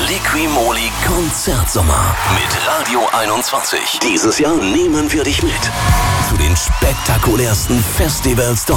Liquimoli Konzertsommer mit Radio 21. Dieses Jahr nehmen wir dich mit zu den spektakulärsten Festivals Deutschlands.